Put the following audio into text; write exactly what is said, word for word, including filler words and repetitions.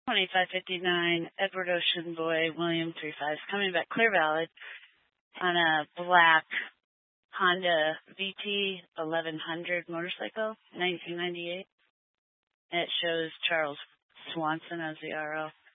twenty-five fifty-nine, Edward Ocean Boy, William three five, coming back clear valid on a black Honda V T eleven hundred motorcycle, nineteen ninety-eight. And it shows Charles Swanson as the R O.